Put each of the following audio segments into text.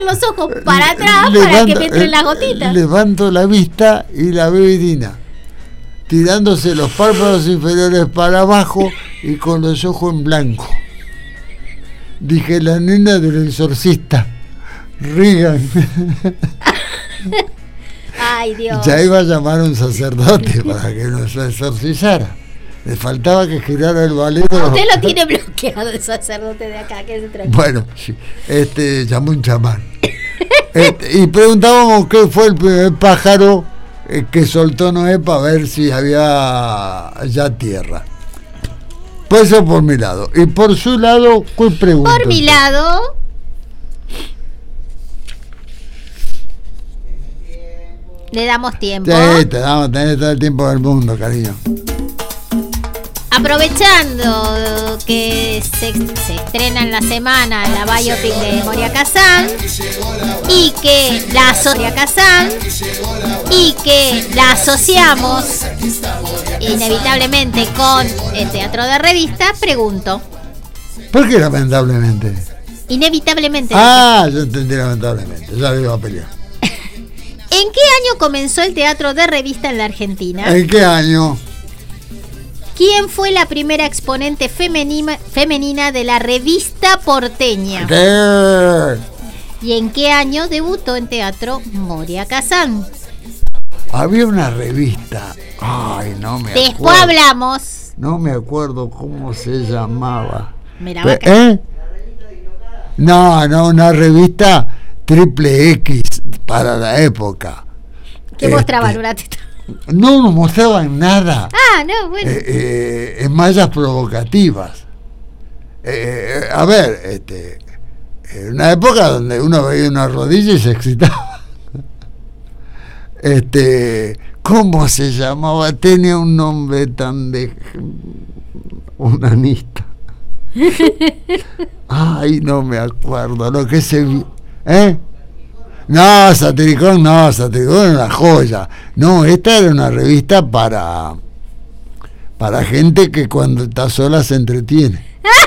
los ojos para atrás para que me entren las gotitas. Levanto la vista y la veo Irina tirándose los párpados inferiores para abajo y con los ojos en blanco. Dije, la nena del exorcista, Regan. Ay, Dios. Ya iba a llamar a un sacerdote para que nos exorcizara. Le faltaba que girara el valero. Usted lo tiene bloqueado, el sacerdote de acá, que se tranquilo. Bueno, llamó un chamán. Y preguntábamos qué fue el primer pájaro que soltó Noé para ver si había ya tierra. Pues eso por mi lado. Y por su lado, ¿cuál pregunta? Por mi lado, le damos tiempo. Sí, tenés todo el tiempo del mundo, cariño. Aprovechando que se estrena en la semana la biopic de Moria Kazan y que la asociamos inevitablemente con el teatro de revista, pregunto. ¿Por qué lamentablemente? Inevitablemente. Yo entendí lamentablemente, ya le iba a pelear. ¿En qué año comenzó el teatro de revista en la Argentina? ¿En qué año? ¿Quién fue la primera exponente femenina de la revista porteña? ¿Qué? ¿Y en qué año debutó en teatro Moria Kazan? Había una revista. Ay, no me acuerdo. Después hablamos. No me acuerdo cómo se llamaba. Mirá, No, una revista triple X para la época. ¿Qué mostraban una teta? No mostraban nada. No, bueno. En mallas provocativas. A ver, en una época donde uno veía una rodilla y se excitaba. ¿Cómo se llamaba? Tenía un nombre tan de unanista. Ay, no me acuerdo lo que se No, Satiricón era una joya. No, esta era una revista para gente que cuando está sola se entretiene.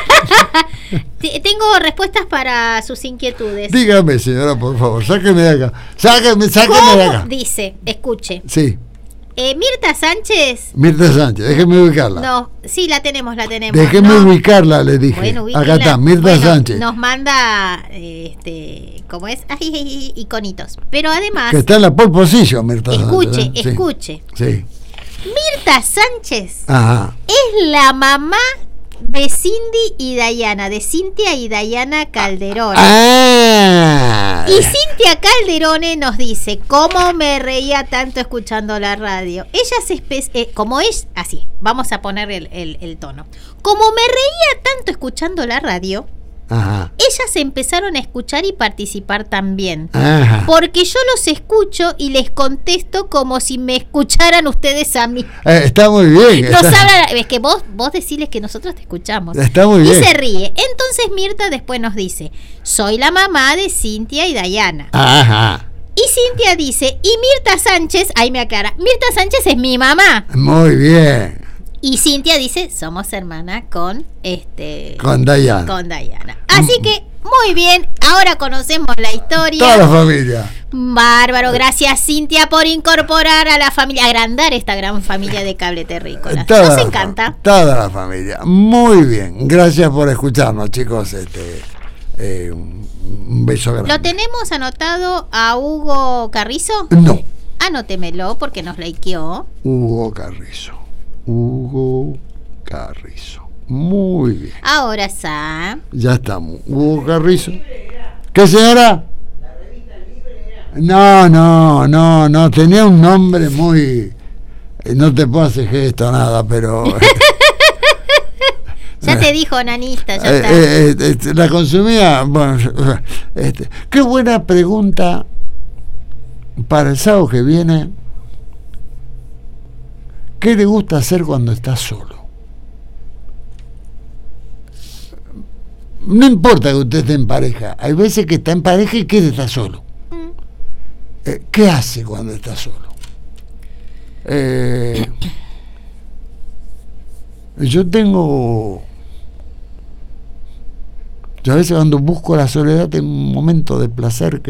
Tengo respuestas para sus inquietudes. Dígame, señora, por favor, sáqueme de acá. Sáqueme de acá. Dice, escuche. Sí. Mirta Sánchez, déjeme ubicarla. No, sí, la tenemos. Déjeme ubicarla, le dije. Bueno, acá está, Mirta Sánchez. Nos manda, ¿cómo es? Iconitos. Pero además... Que está en la pole position, Mirta Sánchez. Escuche. Sí. Mirta Sánchez Ajá. es la mamá de Cindy y Dayana, de Cintia y Dayana Calderone. Y Cintia Calderone nos dice, ¿cómo me reía tanto escuchando la radio? Ella como es, así, vamos a poner el tono. Como me reía tanto escuchando la radio, ajá, ellas empezaron a escuchar y participar también. Ajá. Porque yo los escucho y les contesto como si me escucharan ustedes a mí. Está muy bien. Es que vos decirles que nosotros te escuchamos. Está muy bien. Y se ríe. Entonces Mirta después nos dice, soy la mamá de Cintia y Dayana. Ajá. Y Cintia dice, y Mirta Sánchez, ahí me aclara, Mirta Sánchez es mi mamá. Muy bien. Y Cintia dice, somos hermana con Dayana. Así que, muy bien, ahora conocemos la historia. Toda la familia. Bárbaro, gracias Cintia por incorporar a la familia, agrandar esta gran familia de Cable Terrícola. Nos encanta. Toda la familia. Muy bien, gracias por escucharnos, chicos. Un beso grande. ¿Lo tenemos anotado a Hugo Carrizo? No. Anótemelo porque nos likeó. Hugo Carrizo. Muy bien. Ahora está. Ya estamos. Hugo Carrizo. ¿Qué, señora? No. Tenía un nombre muy... No te puedo hacer gesto, nada, pero... Ya te dijo, nanista, ya está. La consumía... Bueno, qué buena pregunta para el sábado que viene. ¿Qué le gusta hacer cuando está solo? No importa que usted esté en pareja. Hay veces que está en pareja y quiere estar solo. ¿Qué hace cuando está solo? Yo a veces cuando busco la soledad tengo un momento de placer que